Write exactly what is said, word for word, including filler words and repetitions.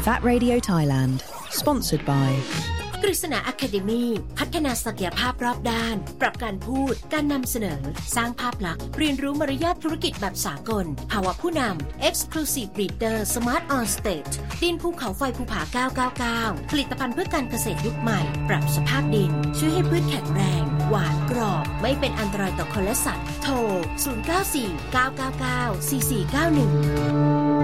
That Radio Thailand Sponsored by กฤษณา Academy พัฒนาศักยภาพรอบด้านปรับการพูดการนำเสนอสร้างภาพลักษณ์เรียนรู้มารยาทธุรกิจแบบสากลภาวะผู้นำ Exclusive Leader Smart on Stage ดินภูเขาไฟภูผาเก้าเก้าเก้าผลิตภัณฑ์เพื่อการเกษตรยุคใหม่ปรับสภาพดินช่วยให้พืชแข็งแรงหวานกรอบไม่เป็นอันตรายต่อคนและสัตว์โทรศูนย์ เก้า สี่ เก้า เก้า เก้า สี่ สี่ เก้า หนึ่ง